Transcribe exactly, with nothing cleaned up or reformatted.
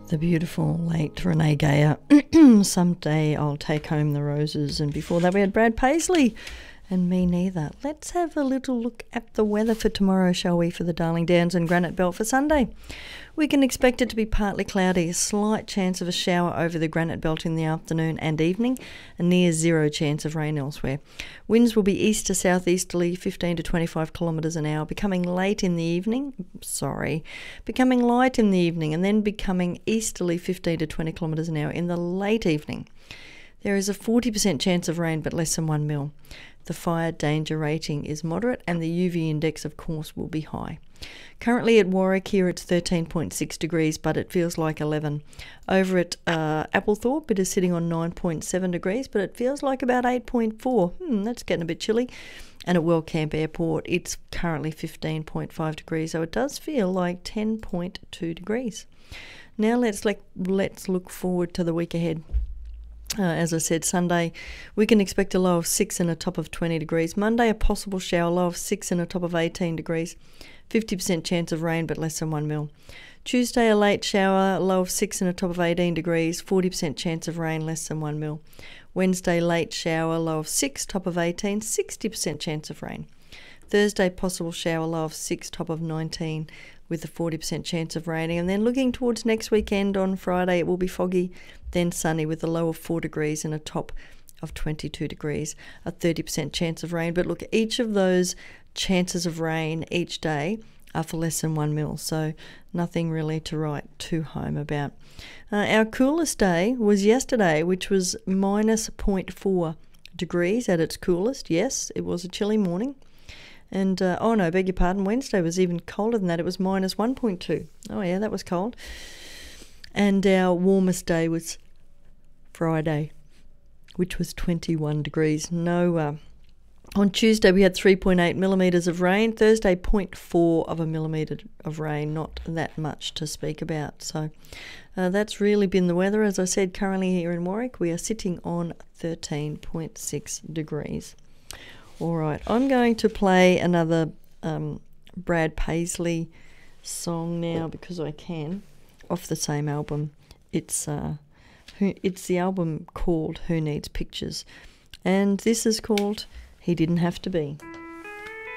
The beautiful late Renee Geyer. Someday I'll take home the roses. And before that we had Brad Paisley and Me Neither. Let's have a little look at the weather for tomorrow, shall we, for the Darling Downs and Granite Belt for Sunday. We can expect it to be partly cloudy, a slight chance of a shower over the Granite Belt in the afternoon and evening, a near zero chance of rain elsewhere. Winds will be east to southeasterly, fifteen to twenty-five kilometres an hour, becoming late in the evening, sorry, becoming light in the evening and then becoming easterly, fifteen to twenty kilometres an hour in the late evening. There is a forty percent chance of rain, but less than one mil. The fire danger rating is moderate and the U V index, of course, will be high. Currently at Warwick here it's thirteen point six degrees, but it feels like eleven. Over at uh, Applethorpe it is sitting on nine point seven degrees, but it feels like about eight point four. Hmm, that's getting a bit chilly. And at Wellcamp Airport it's currently fifteen point five degrees, so it does feel like ten point two degrees. Now let's, like, let's look forward to the week ahead. Uh, as I said, Sunday we can expect a low of six and a top of twenty degrees. Monday a possible shower, low of six and a top of eighteen degrees. fifty percent chance of rain, but less than one mil. Tuesday a late shower, low of six and a top of eighteen degrees. forty percent chance of rain, less than one mil. Wednesday late shower, low of six, top of eighteen. sixty percent chance of rain. Thursday possible shower, low of six, top of nineteen, with a forty percent chance of raining. And then looking towards next weekend, on Friday it will be foggy, then sunny with a low of four degrees and a top of twenty-two degrees, a thirty percent chance of rain. But look, each of those chances of rain each day are for less than one mil, so nothing really to write too home about. Uh, our coolest day was yesterday, which was minus zero point four degrees at its coolest. Yes, it was a chilly morning. And, uh, oh no, beg your pardon, Wednesday was even colder than that. It was minus one point two. Oh yeah, that was cold. And our warmest day was Friday, which was twenty-one degrees. No, uh, on Tuesday we had three point eight millimetres of rain. Thursday, zero point four of a millimetre of rain. Not that much to speak about. So uh, that's really been the weather. As I said, currently here in Warwick we are sitting on thirteen point six degrees. All right, I'm going to play another um, Brad Paisley song now because I can, off the same album. It's uh, who, it's the album called Who Needs Pictures, and this is called He Didn't Have to Be.